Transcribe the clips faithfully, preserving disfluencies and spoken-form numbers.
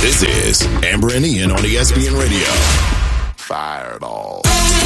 This is Amber and Ian on E S P N Radio. Fireball.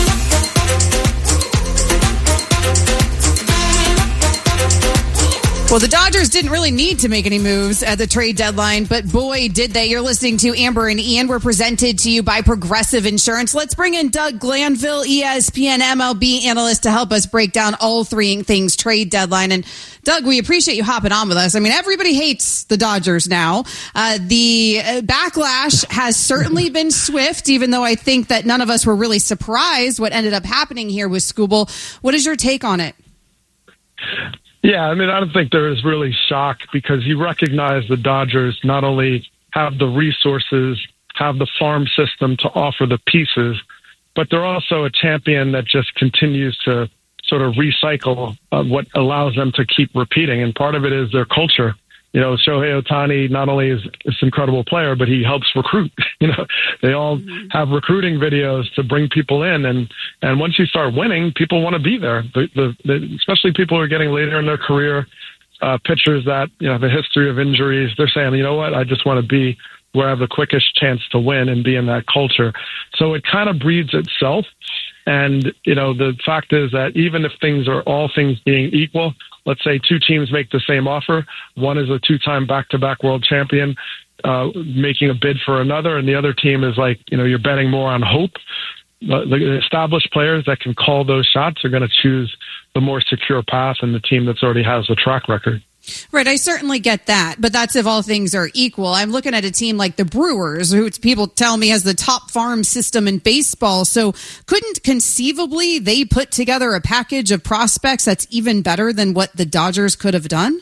Well, the Dodgers didn't really need to make any moves at the trade deadline, but boy, did they. You're listening to Amber and Ian. We're presented to you by Progressive Insurance. Let's bring in Doug Glanville, E S P N M L B analyst, to help us break down all three things trade deadline. And Doug, we appreciate you hopping on with us. I mean, everybody hates the Dodgers now. Uh, the backlash has certainly been swift, even though I think that none of us were really surprised what ended up happening here with Skubal. What is your take on it? Yeah, I mean, I don't think there is really shock because you recognize the Dodgers not only have the resources, have the farm system to offer the pieces, but they're also a champion that just continues to sort of recycle uh, what allows them to keep repeating. And part of it is their culture. You know, Shohei Ohtani not only is this incredible player, but he helps recruit. You know, they all mm-hmm. have recruiting videos to bring people in. And, and once you start winning, people want to be there. The, the, the, especially people who are getting later in their career, uh, pitchers that, you know, have a history of injuries. They're saying, you know what, I just want to be where I have the quickest chance to win and be in that culture. So it kind of breeds itself. And, you know, the fact is that even if things are all things being equal, let's say two teams make the same offer. One is a two-time back-to-back world champion uh, making a bid for another, and the other team is like, you know, you're betting more on hope. The established players that can call those shots are going to choose the more secure path and the team that's already has the track record. Right, I certainly get that, but that's if all things are equal. I'm looking at a team like the Brewers, who people tell me has the top farm system in baseball, so couldn't conceivably they put together a package of prospects that's even better than what the Dodgers could have done?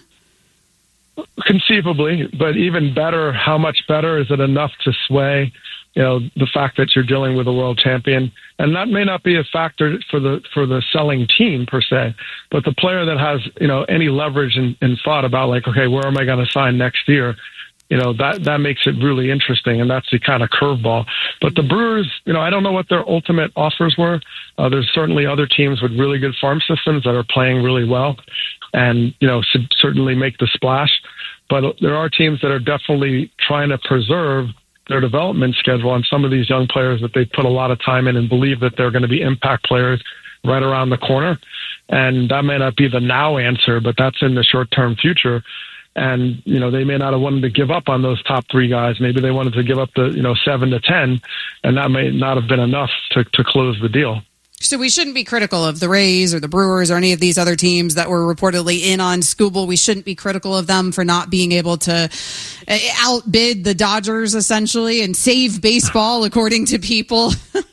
Conceivably, but even better, how much better? Is it enough to sway, you know, the fact that you're dealing with a world champion? And that may not be a factor for the for the selling team per se, but the player that has, you know, any leverage and, and thought about like, okay, where am I going to sign next year? You know, that, that makes it really interesting, and that's the kind of curveball. But the Brewers, you know, I don't know what their ultimate offers were. Uh, there's certainly other teams with really good farm systems that are playing really well and, you know, should certainly make the splash. But there are teams that are definitely trying to preserve their development schedule on some of these young players that they put a lot of time in and believe that they're going to be impact players right around the corner. And that may not be the now answer, but that's in the short-term future. And, you know, they may not have wanted to give up on those top three guys. Maybe they wanted to give up the, you know, seven to ten, and that may not have been enough to, to close the deal. So we shouldn't be critical of the Rays or the Brewers or any of these other teams that were reportedly in on Skubal. We shouldn't be critical of them for not being able to outbid the Dodgers, essentially, and save baseball, according to people.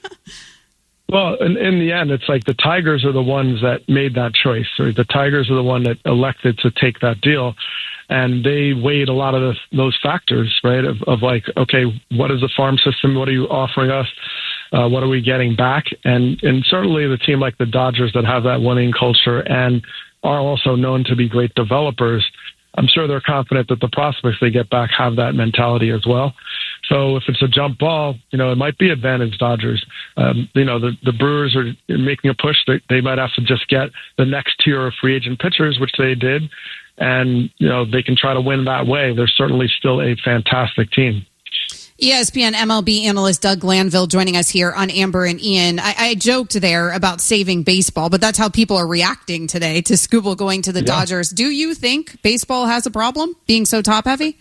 Well, in, in the end, it's like the Tigers are the ones that made that choice. Or the Tigers are the one that elected to take that deal. And they weighed a lot of the, those factors, right, of, of like, okay, what is the farm system? What are you offering us? Uh, what are we getting back? And and certainly the team like the Dodgers that have that winning culture and are also known to be great developers, I'm sure they're confident that the prospects they get back have that mentality as well. So if it's a jump ball, you know, it might be advantage Dodgers. Um, you know, the, the Brewers are making a push. They, they might have to just get the next tier of free agent pitchers, which they did. And, you know, they can try to win that way. They're certainly still a fantastic team. E S P N M L B analyst Doug Glanville joining us here on Amber and Ian. I, I joked there about saving baseball, but that's how people are reacting today to Skubal going to the yeah. Dodgers. Do you think baseball has a problem being so top heavy?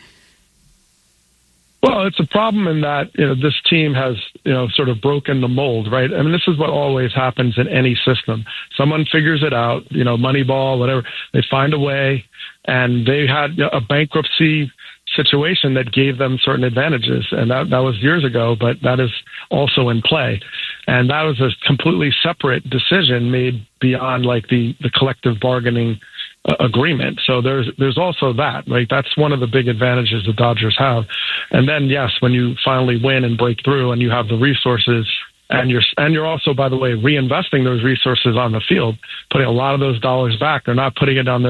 Well, it's a problem in that, you know, this team has, you know, sort of broken the mold, right? I mean, this is what always happens in any system. Someone figures it out, you know, Moneyball, whatever. They find a way, and they had a bankruptcy situation that gave them certain advantages. And that, that was years ago, but that is also in play. And that was a completely separate decision made beyond like the, the collective bargaining uh, agreement. So there's, there's also that, right? That's one of the big advantages the Dodgers have. And then, yes, when you finally win and break through and you have the resources, and you're, and you're also, by the way, reinvesting those resources on the field, putting a lot of those dollars back. They're not putting it on their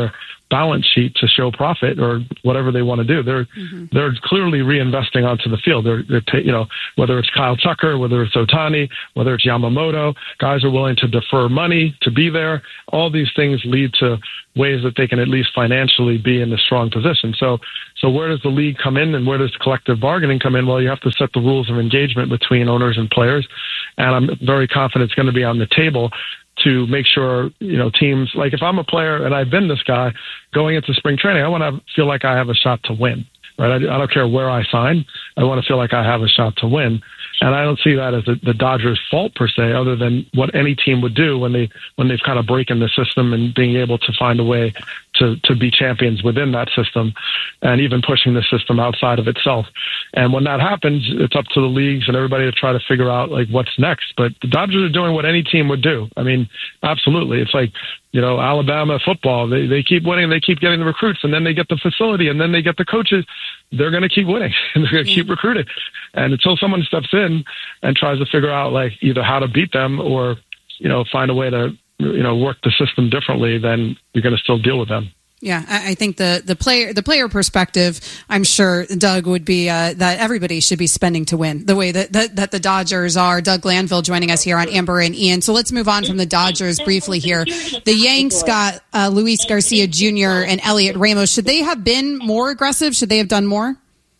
balance sheet to show profit or whatever they want to do. They're mm-hmm. they're clearly reinvesting onto the field. They're, they're you know, whether it's Kyle Tucker, whether it's Ohtani, whether it's Yamamoto, guys are willing to defer money to be there. All these things lead to ways that they can at least financially be in a strong position. So, so where does the league come in, and where does collective bargaining come in? Well, you have to set the rules of engagement between owners and players, and I'm very confident it's going to be on the table to make sure, you know, teams, like if I'm a player and I've been this guy going into spring training, I want to feel like I have a shot to win, right? I, I don't care where I sign. I want to feel like I have a shot to win. And I don't see that as the, the Dodgers' fault per se, other than what any team would do when they when they've kind of broken the system and being able to find a way to to be champions within that system, and even pushing the system outside of itself. And when that happens, it's up to the leagues and everybody to try to figure out like what's next. But the Dodgers are doing what any team would do. I mean, absolutely. It's like, you know, Alabama football. They they keep winning, they keep getting the recruits, and then they get the facility, and then they get the coaches. They're going to keep winning, and they're going to keep recruiting. And until someone steps in and tries to figure out like either how to beat them or, you know, find a way to, you know, work the system differently, then you're going to still deal with them. Yeah, I think the, the player the player perspective, I'm sure, Doug, would be uh, that everybody should be spending to win the way that, that, that the Dodgers are. Doug Glanville joining us here on Amber and Ian. So let's move on from the Dodgers briefly here. The Yanks got uh, Luis Garcia Junior and Elliot Ramos. Should they have been more aggressive? Should they have done more?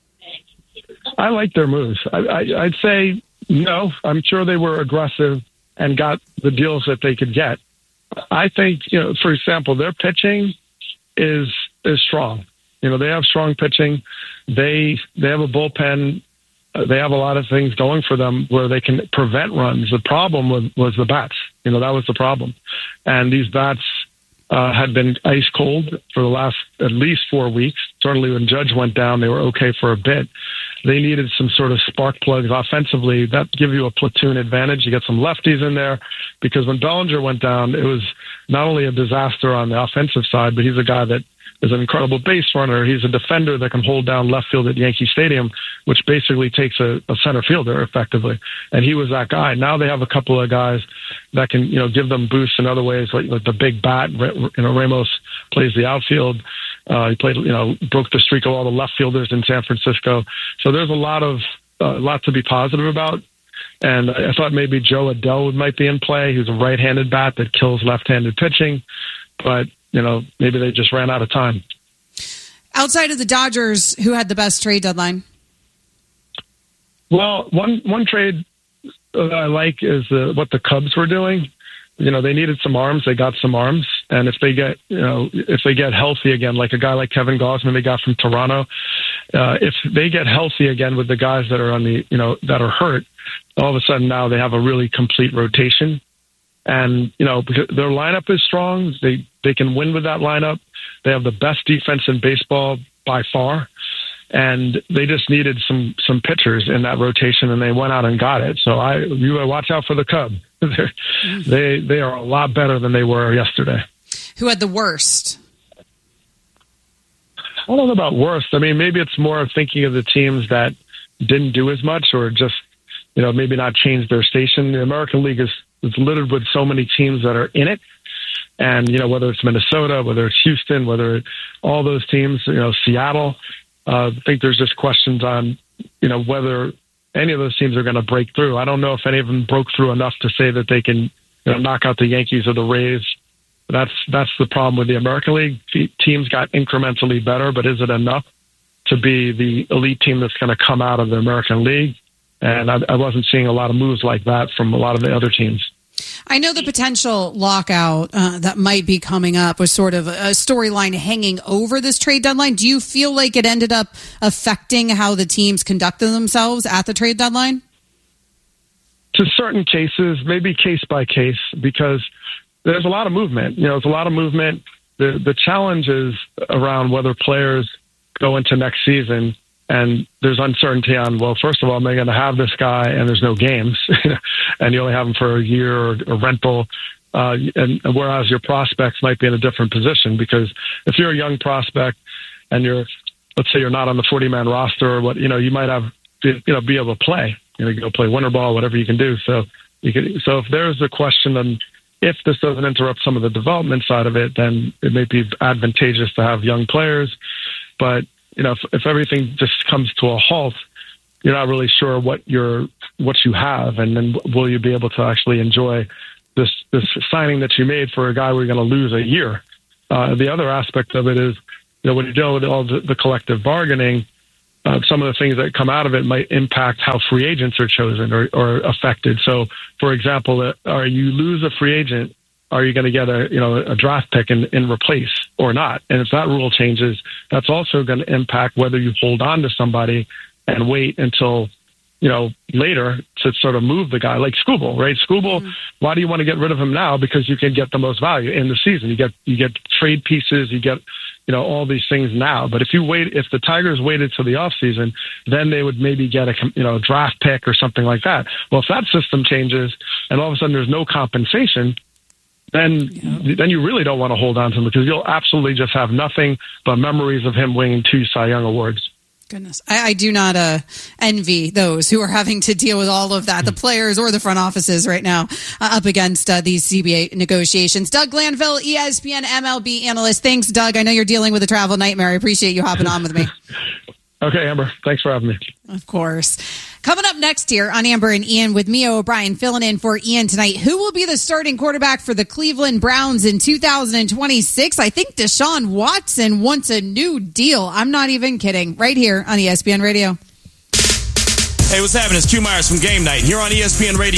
I like their moves. I, I, I'd say no. I'm sure they were aggressive and got the deals that they could get. I think, you know, for example, their pitching is is strong. You know, they have strong pitching. They they have a bullpen. Uh, they have a lot of things going for them where they can prevent runs. The problem was, was the bats. You know, that was the problem. And these bats uh, had been ice cold for the last at least four weeks. Certainly when Judge went down, they were okay for a bit. They needed some sort of spark plugs offensively that give you a platoon advantage. You get some lefties in there, because when Bellinger went down, it was not only a disaster on the offensive side, but he's a guy that is an incredible base runner. He's a defender that can hold down left field at Yankee Stadium, which basically takes a, a center fielder effectively. And he was that guy. Now they have a couple of guys that can, you know, give them boosts in other ways, like, like the big bat. You know, Ramos plays the outfield. Uh, he played, you know, broke the streak of all the left fielders in San Francisco. So there's a lot of, a uh, lot to be positive about. And I thought maybe Joe Adell might be in play. He's a right-handed bat that kills left-handed pitching. But, you know, maybe they just ran out of time. Outside of the Dodgers, who had the best trade deadline? Well, one one trade that I like is the, what the Cubs were doing. You know, they needed some arms. They got some arms. And if they get, you know, if they get healthy again, like a guy like Kevin Gausman they got from Toronto, uh, if they get healthy again with the guys that are on the, you know, that are hurt, all of a sudden now they have a really complete rotation. And, you know, because their lineup is strong. They, they can win with that lineup. They have the best defense in baseball by far. And they just needed some, some pitchers in that rotation, and they went out and got it. So I, you gotta watch out for the Cubs. they, they are a lot better than they were yesterday. Who had the worst? I don't know about worst. I mean, maybe it's more of thinking of the teams that didn't do as much, or just, you know, maybe not change their station. The American League is, is littered with so many teams that are in it. And, you know, whether it's Minnesota, whether it's Houston, whether it, all those teams, you know, Seattle, uh, I think there's just questions on, you know, whether any of those teams are going to break through. I don't know if any of them broke through enough to say that they can, you know, knock out the Yankees or the Rays. That's that's the problem with the American League. Teams got incrementally better, but is it enough to be the elite team that's going to come out of the American League? And I, I wasn't seeing a lot of moves like that from a lot of the other teams. I know the potential lockout uh, that might be coming up was sort of a storyline hanging over this trade deadline. Do you feel like it ended up affecting how the teams conducted themselves at the trade deadline? To certain cases, maybe case by case, because there's a lot of movement. You know, there's a lot of movement. The the challenge is around whether players go into next season and there's uncertainty on, well, first of all, am I going to have this guy and there's no games and you only have him for a year or a rental. Uh, and, and whereas your prospects might be in a different position, because if you're a young prospect and you're, let's say you're not on the forty man roster or what, you know, you might have, you know, be able to play, you know, you go play winter ball, whatever you can do. So you could, so if there's a question on, if this doesn't interrupt some of the development side of it, then it may be advantageous to have young players. But, you know, if, if everything just comes to a halt, you're not really sure what you're, what you have, and then will you be able to actually enjoy this this signing that you made for a guy we're going to lose a year. Uh, the other aspect of it is, you know, when you deal with all the, the collective bargaining, uh, some of the things that come out of it might impact how free agents are chosen or, or affected. So, for example, uh, are you lose a free agent, are you going to get a you know a draft pick in, in replace or not? And if that rule changes, that's also going to impact whether you hold on to somebody and wait until, you know, later to sort of move the guy, like Skubal, right? Skubal, mm-hmm. Why do you want to get rid of him now? Because you can get the most value in the season. You get you get trade pieces, you get, you know, all these things now. But if you wait, if the Tigers waited till the offseason, then they would maybe get a, you know, draft pick or something like that. Well, if that system changes and all of a sudden there's no compensation, then yeah. then you really don't want to hold on to him, because you'll absolutely just have nothing but memories of him winning two Cy Young awards. Goodness, I, I do not uh, envy those who are having to deal with all of that, the players or the front offices right now, uh, up against uh, these C B A negotiations. Doug Glanville, E S P N M L B analyst. Thanks, Doug. I know you're dealing with a travel nightmare. I appreciate you hopping on with me. Okay, Amber. Thanks for having me. Of course. Coming up next here on Amber and Ian with Mia O'Brien filling in for Ian tonight. Who will be the starting quarterback for the Cleveland Browns in two thousand twenty-six? I think Deshaun Watson wants a new deal. I'm not even kidding. Right here on E S P N Radio. Hey, what's happening? It's Q Myers from Game Night here on E S P N Radio.